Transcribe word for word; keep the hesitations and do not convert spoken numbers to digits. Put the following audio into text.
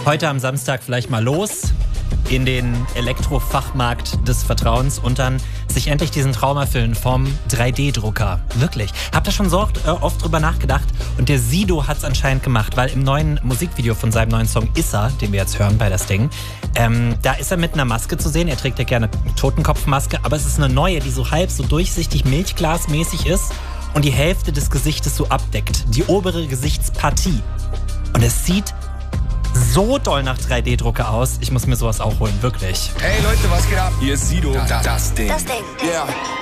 heute am Samstag vielleicht mal los in den Elektrofachmarkt des Vertrauens und dann sich endlich diesen Traum erfüllen vom drei D Drucker. Wirklich. Habt ihr schon so oft, äh, oft drüber nachgedacht? Und der Sido hat es anscheinend gemacht, weil im neuen Musikvideo von seinem neuen Song Issa, den wir jetzt hören bei das Ding, ähm, da ist er mit einer Maske zu sehen. Er trägt ja gerne Totenkopfmaske, aber es ist eine neue, die so halb so durchsichtig milchglasmäßig ist und die Hälfte des Gesichtes so abdeckt. Die obere Gesichtspartie. Und es sieht so doll nach drei D Drucker aus. Ich muss mir sowas auch holen, wirklich. Hey Leute, was geht ab? Hier ist Sido. Da, da, das Ding. Das Ding. Yeah.